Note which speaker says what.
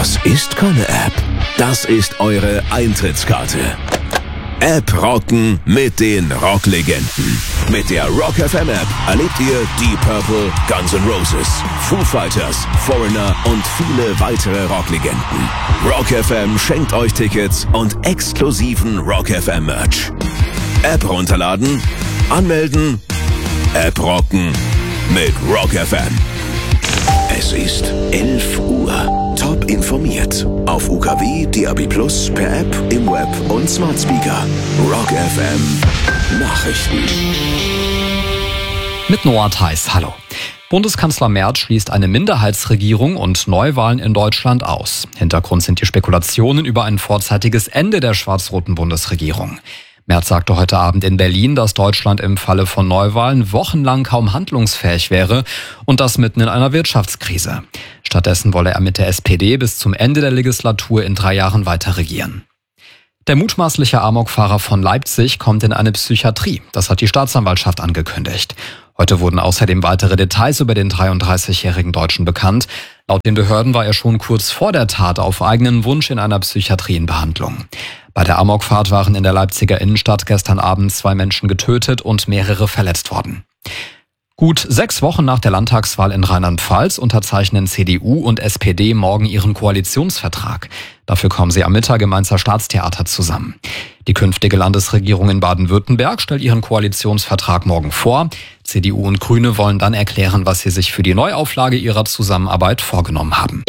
Speaker 1: Das ist keine App. Das ist eure Eintrittskarte. App rocken mit den Rocklegenden. Mit der Rock FM App erlebt ihr Deep Purple, Guns N' Roses, Foo Fighters, Foreigner und viele weitere Rocklegenden. Rock FM schenkt euch Tickets und exklusiven Rock FM Merch. App runterladen, anmelden, App rocken mit Rock FM. Es ist 11 Uhr. Top informiert. Auf UKW, DAB+, per App, im Web und Smart Speaker. Rock FM Nachrichten.
Speaker 2: Mit Noah Theis, hallo. Bundeskanzler Merz schließt eine Minderheitsregierung und Neuwahlen in Deutschland aus. Hintergrund sind die Spekulationen über ein vorzeitiges Ende der schwarz-roten Bundesregierung. Merz sagte heute Abend in Berlin, dass Deutschland im Falle von Neuwahlen wochenlang kaum handlungsfähig wäre und das mitten in einer Wirtschaftskrise. Stattdessen wolle er mit der SPD bis zum Ende der Legislatur in 3 Jahren weiter regieren. Der mutmaßliche Amokfahrer von Leipzig kommt in eine Psychiatrie. Das hat die Staatsanwaltschaft angekündigt. Heute wurden außerdem weitere Details über den 33-jährigen Deutschen bekannt. Laut den Behörden war er schon kurz vor der Tat auf eigenen Wunsch in einer Psychiatrie in Behandlung. Bei der Amokfahrt waren in der Leipziger Innenstadt gestern Abend 2 Menschen getötet und mehrere verletzt worden. Gut 6 Wochen nach der Landtagswahl in Rheinland-Pfalz unterzeichnen CDU und SPD morgen ihren Koalitionsvertrag. Dafür kommen sie am Mittag im Mainzer Staatstheater zusammen. Die künftige Landesregierung in Baden-Württemberg stellt ihren Koalitionsvertrag morgen vor. CDU und Grüne wollen dann erklären, was sie sich für die Neuauflage ihrer Zusammenarbeit vorgenommen haben.